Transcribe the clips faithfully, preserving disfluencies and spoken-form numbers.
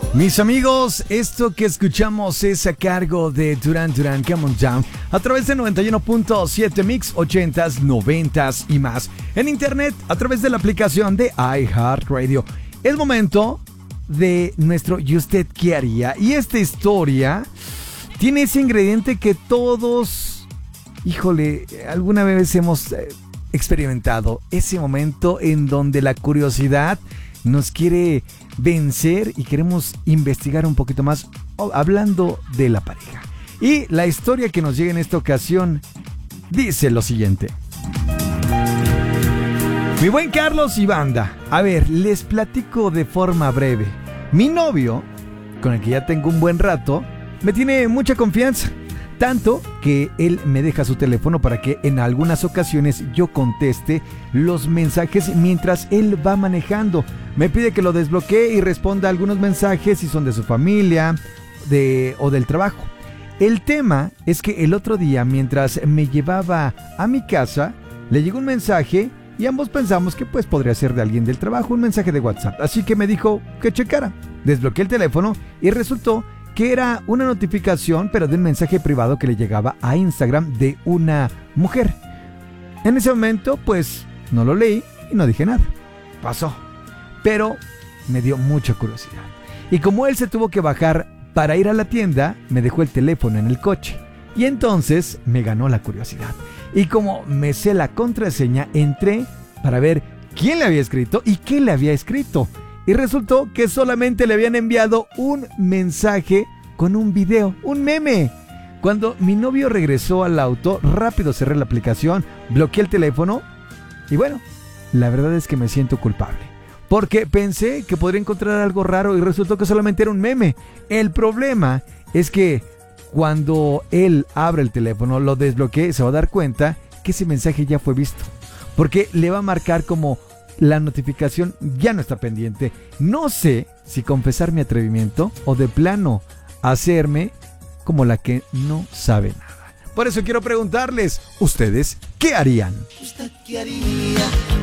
Mis amigos, esto que escuchamos es a cargo de Duran Duran, Come On Down, a través de noventa y uno punto siete Mix, ochentas, noventas y más. En internet, a través de la aplicación de iHeartRadio. Es momento de nuestro ¿Y usted qué haría? Y esta historia tiene ese ingrediente que todos, híjole, alguna vez hemos experimentado. Ese momento en donde la curiosidad nos quiere vencer y queremos investigar un poquito más, hablando de la pareja. Y la historia que nos llega en esta ocasión dice lo siguiente. Mi buen Carlos y banda, a ver, les platico de forma breve. Mi novio, con el que ya tengo un buen rato, me tiene mucha confianza. Tanto que él me deja su teléfono para que en algunas ocasiones yo conteste los mensajes mientras él va manejando. Me pide que lo desbloquee y responda algunos mensajes si son de su familia de, o del trabajo. El tema es que el otro día, mientras me llevaba a mi casa, le llegó un mensaje y ambos pensamos que pues podría ser de alguien del trabajo, un mensaje de WhatsApp. Así que me dijo que checara. Desbloqueé el teléfono y resultó que era una notificación, pero de un mensaje privado que le llegaba a Instagram de una mujer. En ese momento, pues, no lo leí y no dije nada. Pasó. Pero me dio mucha curiosidad. Y como él se tuvo que bajar para ir a la tienda, me dejó el teléfono en el coche. Y entonces me ganó la curiosidad. Y como me sé la contraseña, entré para ver quién le había escrito y qué le había escrito. Y resultó que solamente le habían enviado un mensaje con un video, un meme. Cuando mi novio regresó al auto, rápido cerré la aplicación, bloqueé el teléfono y bueno, la verdad es que me siento culpable. Porque pensé que podría encontrar algo raro y resultó que solamente era un meme. El problema es que cuando él abre el teléfono, lo desbloquee, se va a dar cuenta que ese mensaje ya fue visto. Porque le va a marcar como la notificación ya no está pendiente. No sé si confesar mi atrevimiento o de plano hacerme como la que no sabe nada. Por eso quiero preguntarles, ¿ustedes qué harían? ¿Usted qué haría?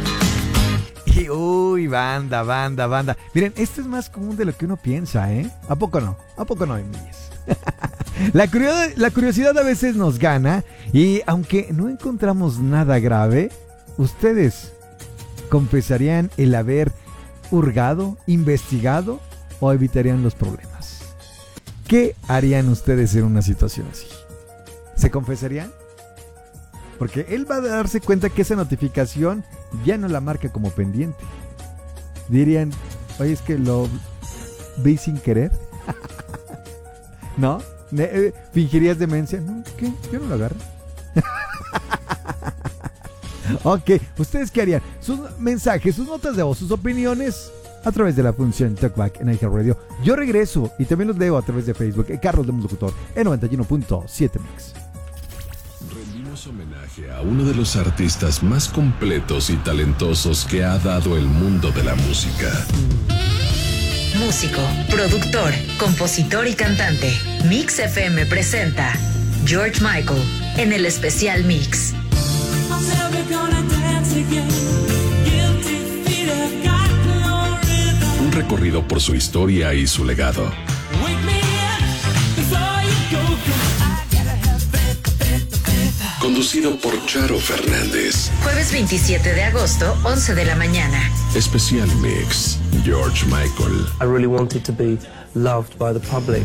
Y uy, banda, banda, banda. Miren, esto es más común de lo que uno piensa, ¿eh? ¿A poco no? ¿A poco no, amigues? La curiosidad, la curiosidad a veces nos gana y aunque no encontramos nada grave, ustedes ¿confesarían el haber hurgado, investigado o evitarían los problemas? ¿Qué harían ustedes en una situación así? ¿Se confesarían? Porque él va a darse cuenta que esa notificación ya no la marca como pendiente. Dirían, oye, es que lo vi sin querer. ¿No? ¿Fingirías demencia? No, ¿qué? Yo no lo agarro. Ok, ¿ustedes qué harían? Sus mensajes, sus notas de voz, sus opiniones a través de la función Talkback en iHeartRadio. Yo regreso y también los leo a través de Facebook. Carlos Lemos Locutor en noventa y uno punto siete Mix. Rendimos homenaje a uno de los artistas más completos y talentosos que ha dado el mundo de la música. Músico, productor, compositor y cantante. Mix F M presenta George Michael en el especial Mix. Un recorrido por su historia y su legado. Conducido por Charo Fernández. Jueves veintisiete de agosto, once de la mañana. Especial Mix, George Michael. I really wanted to be loved by the public.